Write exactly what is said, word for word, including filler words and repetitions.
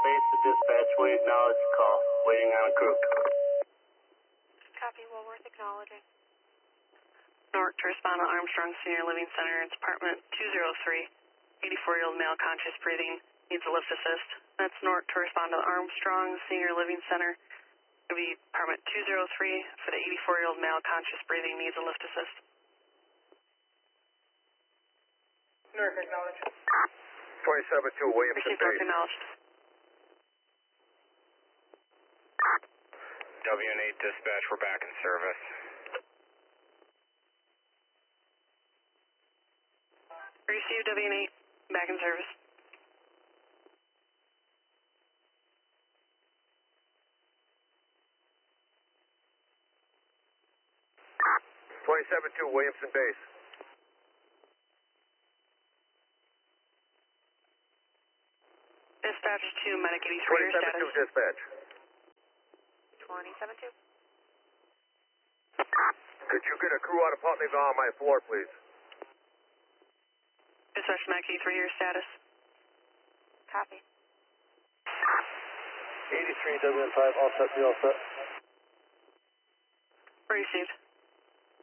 base to dispatch. We acknowledge the call. Waiting on a crew. Copy, Woolworth acknowledging. North to respond to Armstrong Senior Living Center. It's apartment two oh three. eighty-four-year-old male, conscious breathing, needs a lift assist. That's North to respond to Armstrong Senior Living Center. It'll be apartment two oh three for the eighty-four-year-old male, conscious breathing, needs a lift assist. North acknowledge. twenty-seven two Williamson Received, North base. acknowledged. W N eight dispatch, we're back in service. Received, W N eight, back in service. twenty-seven two Williamson base. Dispatch to Medic eighty-three, your twenty-seven two status. dispatch. twenty-seven two. Could you get a crew out of Putneyville on my floor, please? Dispatch to Medic eighty-three, your status. Copy. eighty-three W N five, all set, be all set. Received.